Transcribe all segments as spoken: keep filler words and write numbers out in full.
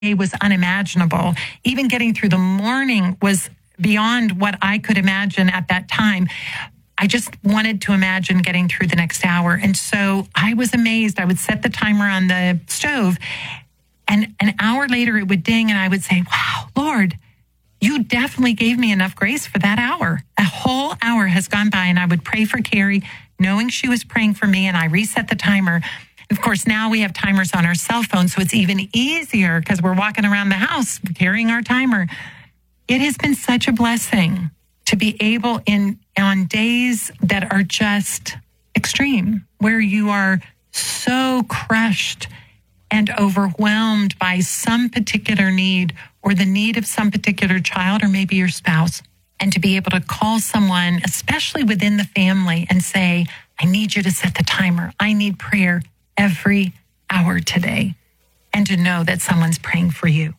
was unimaginable. Even getting through the morning was beyond what I could imagine at that time. I just wanted to imagine getting through the next hour. And so I was amazed. I would set the timer on the stove, and an hour later it would ding, and I would say, wow, Lord, you definitely gave me enough grace for that hour. A whole hour has gone by, and I would pray for Carrie, knowing she was praying for me, and I reset the timer. Of course, now we have timers on our cell phone, so it's even easier because we're walking around the house carrying our timer. It has been such a blessing to be able in on days that are just extreme, where you are so crushed and overwhelmed by some particular need or the need of some particular child or maybe your spouse, and to be able to call someone, especially within the family, and say, I need you to set the timer. I need prayer every hour today, and to know that someone's praying for you.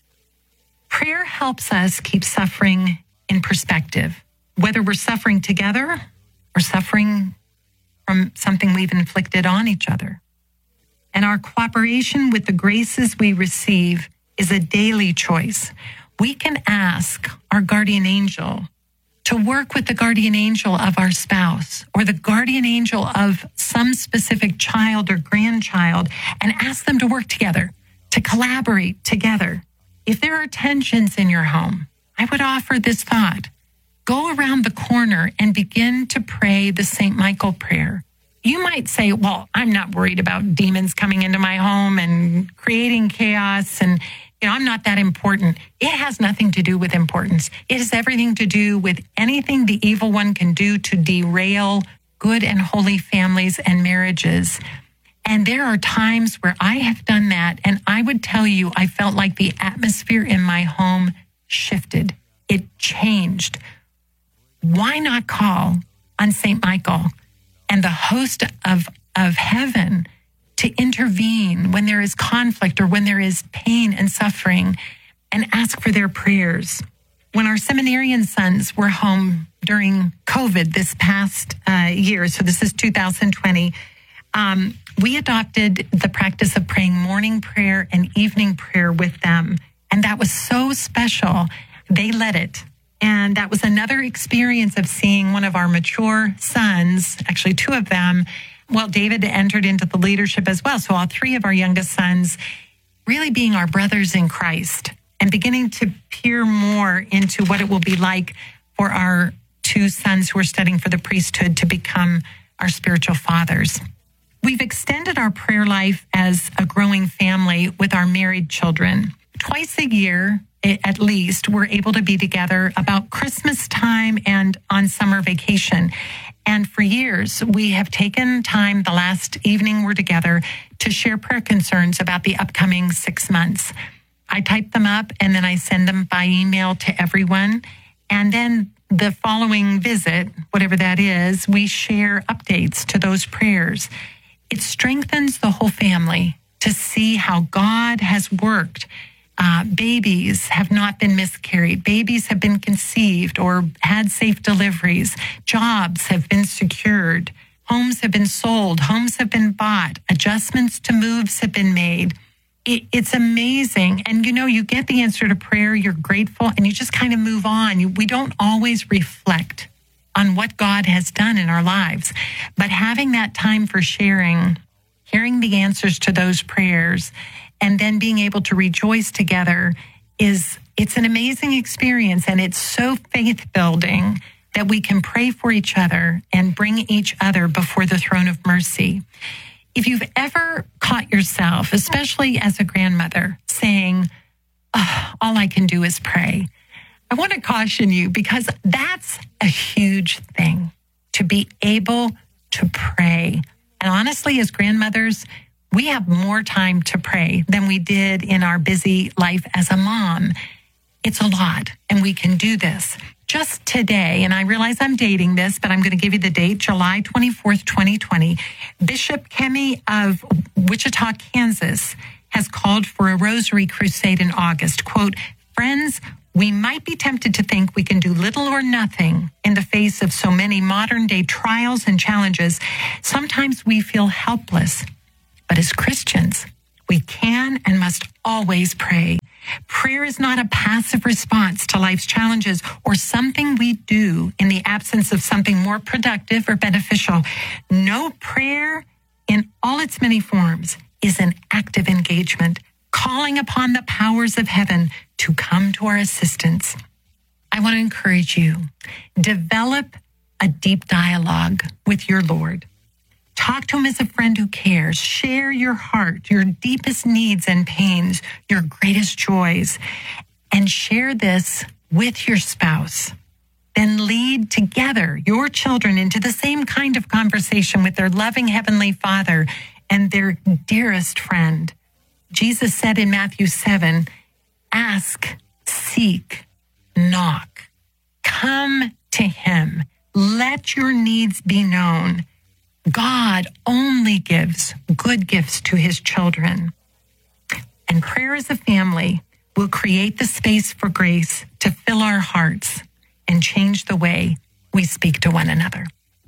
Prayer helps us keep suffering in perspective, whether we're suffering together or suffering from something we've inflicted on each other. And our cooperation with the graces we receive is a daily choice. We can ask our guardian angel to work with the guardian angel of our spouse or the guardian angel of some specific child or grandchild and ask them to work together, to collaborate together. If there are tensions in your home, I would offer this thought. Go around the corner and begin to pray the Saint Michael prayer. You might say, well, I'm not worried about demons coming into my home and creating chaos, and you know, I'm not that important. It has nothing to do with importance. It has everything to do with anything the evil one can do to derail good and holy families and marriages. And there are times where I have done that, and I would tell you, I felt like the atmosphere in my home shifted. It changed. Why not call on Saint Michael and the host of, of heaven to intervene when there is conflict or when there is pain and suffering, and ask for their prayers? When our seminarian sons were home during COVID this past uh, year, so this is two thousand twenty, um, we adopted the practice of praying morning prayer and evening prayer with them. And that was so special. They led it. And that was another experience of seeing one of our mature sons, actually two of them. Well, David entered into the leadership as well. So all three of our youngest sons really being our brothers in Christ and beginning to peer more into what it will be like for our two sons who are studying for the priesthood to become our spiritual fathers. We've extended our prayer life as a growing family with our married children. Twice a year, at least, we're able to be together about Christmas time and on summer vacation. And for years, we have taken time the last evening we're together to share prayer concerns about the upcoming six months. I type them up and then I send them by email to everyone. And then the following visit, whatever that is, we share updates to those prayers. It strengthens the whole family to see how God has worked. Uh, babies have not been miscarried. Babies have been conceived or had safe deliveries. Jobs have been secured. Homes have been sold. Homes have been bought. Adjustments to moves have been made. It, it's amazing. And, you know, you get the answer to prayer, you're grateful, and you just kind of move on. You, we don't always reflect on what God has done in our lives. But having that time for sharing, hearing the answers to those prayers, and then being able to rejoice together is, it's an amazing experience. And it's so faith building that we can pray for each other and bring each other before the throne of mercy. If you've ever caught yourself, especially as a grandmother, saying, oh, all I can do is pray, I want to caution you, because that's a huge thing, to be able to pray. And honestly, as grandmothers, we have more time to pray than we did in our busy life as a mom. It's a lot, and we can do this. Just today, and I realize I'm dating this, but I'm going to give you the date, July twenty-fourth, twenty twenty, Bishop Kemi of Wichita, Kansas, has called for a rosary crusade in August. Quote, friends, we might be tempted to think we can do little or nothing in the face of so many modern-day trials and challenges. Sometimes we feel helpless. But as Christians, We can and must always pray. Prayer is not a passive response to life's challenges or something we do in the absence of something more productive or beneficial. No, prayer in all its many forms is an active engagement, calling upon the powers of heaven to come to our assistance. I want to encourage you, develop a deep dialogue with your Lord. Talk to him as a friend who cares. Share your heart, your deepest needs and pains, your greatest joys, and share this with your spouse. Then lead together your children into the same kind of conversation with their loving Heavenly Father and their dearest friend. Jesus said in Matthew seven, ask, seek, knock. Come to him. Let your needs be known. God only gives good gifts to his children. And prayer as a family will create the space for grace to fill our hearts and change the way we speak to one another.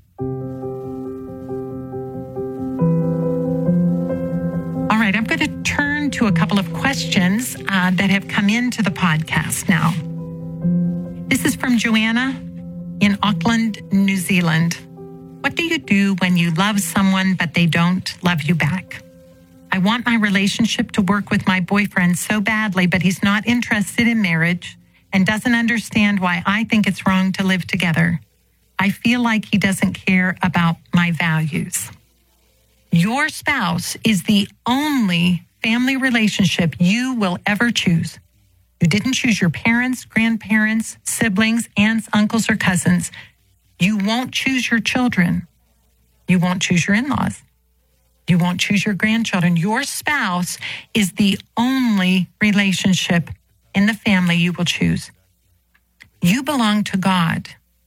All right, I'm going to turn to a couple of questions uh, that have come into the podcast now. This is from Joanna in Auckland, New Zealand. What do you do when you love someone but they don't love you back? I want my relationship to work with my boyfriend so badly, but he's not interested in marriage and doesn't understand why I think it's wrong to live together. I feel like he doesn't care about my values. Your spouse is the only family relationship you will ever choose. You didn't choose your parents, grandparents, siblings, aunts, uncles, or cousins. You won't choose your children. You won't choose your in-laws. You won't choose your grandchildren. Your spouse is the only relationship in the family you will choose. You belong to God.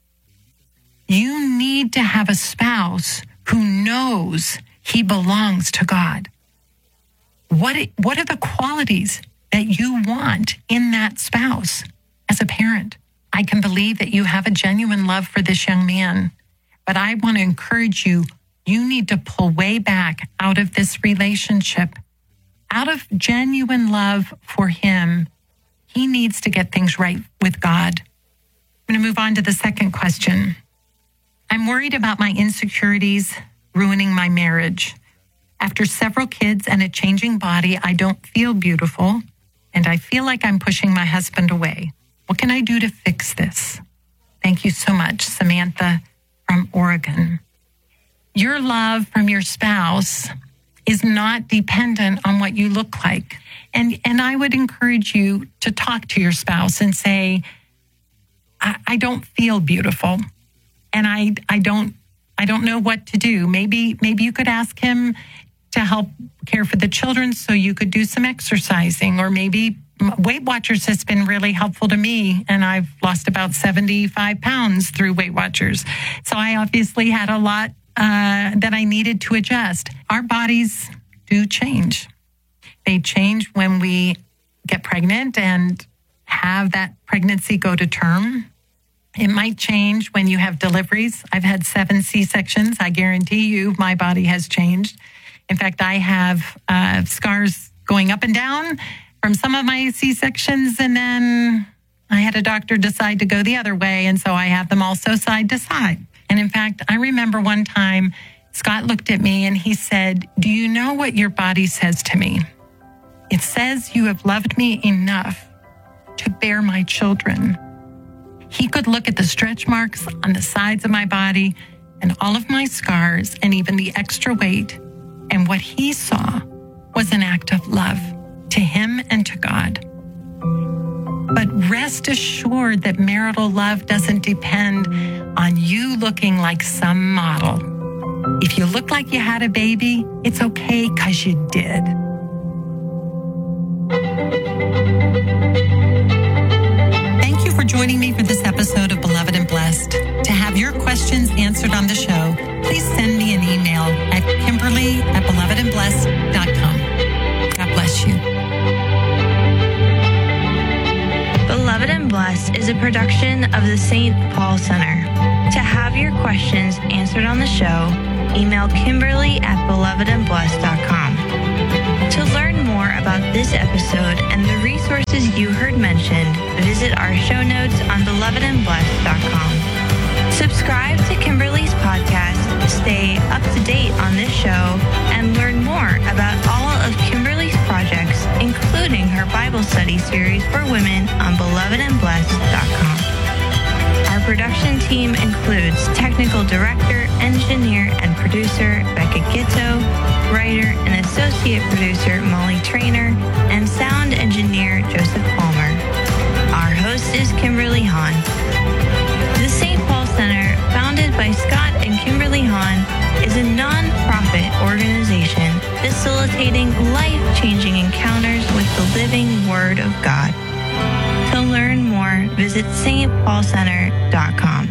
You need to have a spouse who knows he belongs to God. What, what are the qualities that you want in that spouse as a parent? I can believe that you have a genuine love for this young man, but I want to encourage you, you need to pull way back out of this relationship. Out of genuine love for him, he needs to get things right with God. I'm going to move on to the second question. I'm worried about my insecurities ruining my marriage. After several kids and a changing body, I don't feel beautiful, and I feel like I'm pushing my husband away. What can I do to fix this? Thank you so much, Samantha from Oregon. Your love from your spouse is not dependent on what you look like. And and I would encourage you to talk to your spouse and say, I, I don't feel beautiful. And I I don't I don't know what to do. Maybe maybe you could ask him to help care for the children so you could do some exercising, or maybe Weight Watchers has been really helpful to me, and I've lost about seventy-five pounds through Weight Watchers. So I obviously had a lot uh, that I needed to adjust. Our bodies do change. They change when we get pregnant and have that pregnancy go to term. It might change when you have deliveries. I've had seven C-sections. I guarantee you my body has changed. In fact, I have uh, scars going up and down from some of my C-sections, and then I had a doctor decide to go the other way, and so I have them also side to side. And in fact, I remember one time Scott looked at me and he said, do you know what your body says to me? It says you have loved me enough to bear my children. He could look at the stretch marks on the sides of my body and all of my scars and even the extra weight, and what he saw was an act of love to him and to God. But rest assured that marital love doesn't depend on you looking like some model. If you look like you had a baby, it's okay because you did. Thank you for joining me for this episode of Beloved and Blessed. To have your questions answered on the show, please send me an email at Kimberly at beloved and blessed dot com. God bless you. Beloved and Blessed is a production of the Saint Paul Center. To have your questions answered on the show, email Kimberly at beloved and blessed dot com. To learn more about this episode and the resources you heard mentioned, visit our show notes on beloved and blessed dot com. Subscribe to Kimberly's podcast to stay up to date on this show and learn more about all of Kimberly's projects, including her Bible study series for women on beloved and blessed dot com. Our production team includes technical director, engineer, and producer Becca Gitto, writer and associate producer Molly Trainer, and sound engineer Joseph Palmer. Our host is Kimberly Hahn. The Saint Paul Center, founded by Scott and Kimberly Hahn, is a non-profit organization facilitating life-changing encounters with the living Word of God. To learn more, visit S T Paul Center dot com.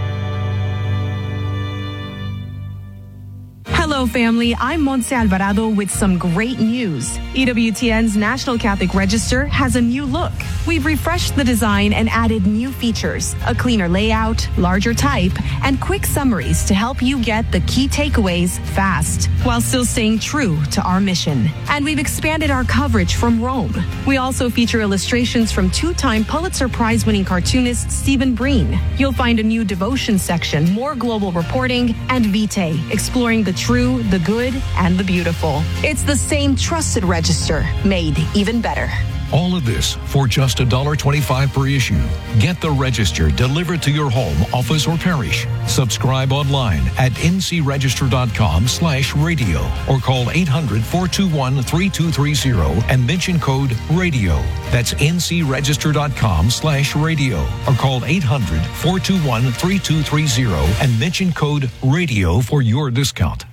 Hello, family. I'm Montse Alvarado with some great news. E W T N's National Catholic Register has a new look. We've refreshed the design and added new features, a cleaner layout, larger type, and quick summaries to help you get the key takeaways fast while still staying true to our mission. And we've expanded our coverage from Rome. We also feature illustrations from two-time Pulitzer Prize-winning cartoonist Stephen Breen. You'll find a new devotion section, more global reporting, and Vitae, exploring the true, the good, and the beautiful. It's the same trusted register, made even better. All of this for just one dollar twenty-five per issue. Get the Register delivered to your home, office, or parish. Subscribe online at ncregister.com slash radio or call eight hundred, four two one, three two three zero and mention code RADIO. That's ncregister.com slash radio or call eight hundred, four two one, three two three zero and mention code RADIO for your discount.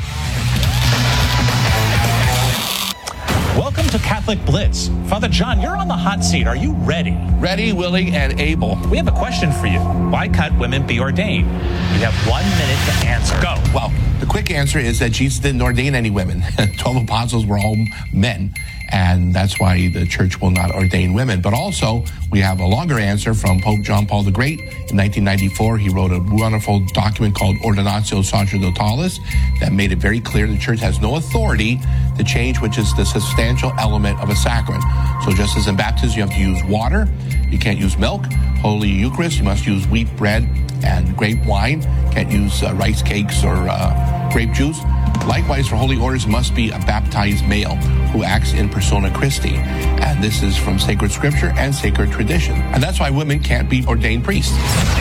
Welcome to Catholic Blitz. Father John, you're on the hot seat. Are you ready? Ready, willing, and able. We have a question for you. Why can't women be ordained? You have one minute to answer. Go. Well, the quick answer is that Jesus didn't ordain any women. Twelve apostles were all men, and that's why the church will not ordain women. But also, we have a longer answer from Pope John Paul the Great. In nineteen ninety-four, he wrote a wonderful document called Ordinatio Sacerdotalis that made it very clear the church has no authority to change, which is the substantial element of a sacrament. So just as in baptism, you have to use water, you can't use milk. Holy Eucharist, you must use wheat bread and grape wine. Can't use uh, rice cakes or uh, grape juice. Likewise, for holy orders, must be a baptized male who acts in persona Christi. And this is from sacred scripture and sacred tradition. And that's why women can't be ordained priests.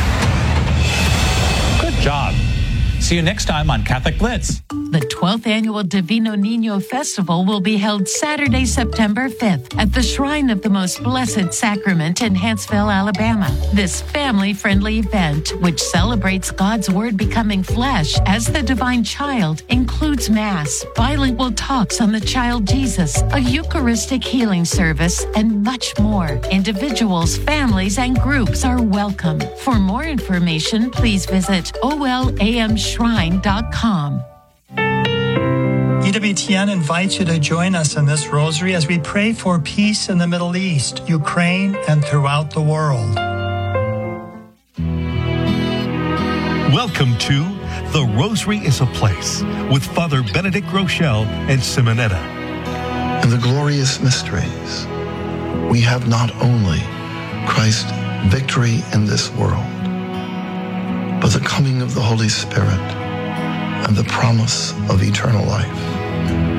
Good job. See you next time on Catholic Blitz. The twelfth Annual Divino Niño Festival will be held Saturday, September fifth at the Shrine of the Most Blessed Sacrament in Huntsville, Alabama. This family-friendly event, which celebrates God's Word becoming flesh as the divine child, includes Mass, bilingual talks on the child Jesus, a Eucharistic healing service, and much more. Individuals, families, and groups are welcome. For more information, please visit O L A M shrine dot com. E W T N invites you to join us in this rosary as we pray for peace in the Middle East, Ukraine, and throughout the world. Welcome to The Rosary is a Place with Father Benedict Groeschel and Simonetta. In the glorious mysteries, we have not only Christ's victory in this world, but the coming of the Holy Spirit and the promise of eternal life.